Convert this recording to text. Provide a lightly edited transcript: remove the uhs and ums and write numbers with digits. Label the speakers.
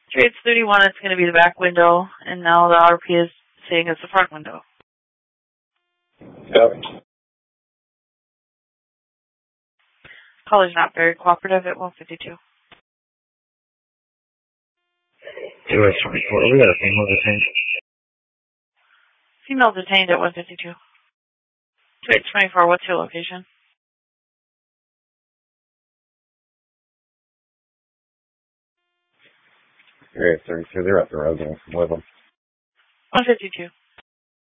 Speaker 1: Trades 31, it's going to be the back window, and now the RP is saying it's the front window.
Speaker 2: Copy.
Speaker 1: Caller's not very cooperative at 152.
Speaker 2: US 24, we got a female detained.
Speaker 1: Female detained at 152. Trades 24, what's your location?
Speaker 2: Area 32, they're at the residence with them.
Speaker 1: 152.